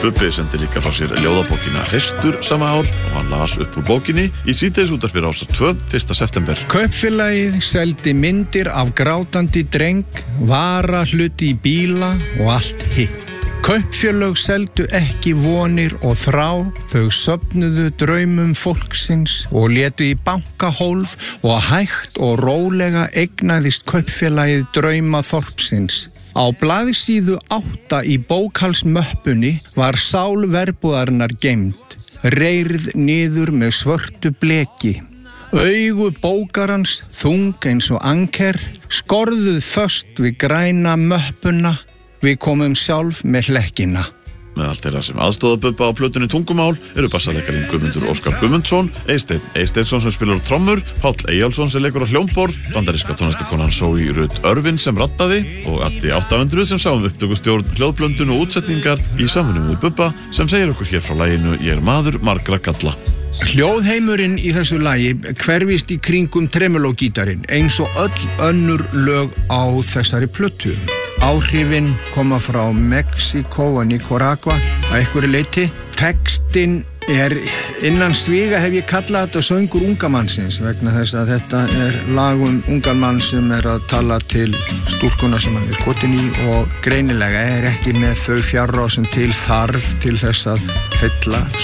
Bubbi sendi líka frá sér ljóðabókina Hreistur sama ár og hann las upp úr bókinni í síðdegisútvarpi Rásar 2 1. september. Kaupfélagið seldi myndir af grátandi dreng, varahluti í bíla og allt hitt. Kaupfélög seldu ekki vonir og þrá, þau söfnuðu draumum fólksins og létu í bankahólf og hægt og rólega eignaðist kaupfélagið drauma þorpsins. Á blaðsíðu 8 í bókhaldsmöppunni var sál verbúðarinnar geymd, reyrð niður með svörtu bleki. Augu bókarans, þung eins og anker, skorðuð föst við græna möppuna. Við komum sjálf með hlekkina. Meðal þeirra sem aðstóða Bubba á plötunni Tungumál eru bassalekarinn Guðmundur Óskar Guðmundsson, Eysteinn Eysteinsson sem spilar á trommur, Páll Eyjálsson sem leikur á hljómborð, bandaríska tónlistakonan Zoe Ruth Irvin sem raddaði og Addi 800 sem sá upptökustjórn, hljóðblöndun og útsetningar í samvinnu við Bubba sem segir okkur hér frá laginu Ég er maður margra galla. Hljóðheimurinn í þessu lagi hverfist í kringum tremológítarinn eins og öll önnur lög á þessari plötu. Áhrifin koma frá Mexíkó og Nicaragua að einhverju leyti. Textinn innan sviga hef ég kallað þetta söngur ungamannsins vegna þess að þetta lag ungan mann sem að tala til stúlkuna sem hann skotin í og greinilega ekki með þau fjárráð sem til þarf til þess að heilla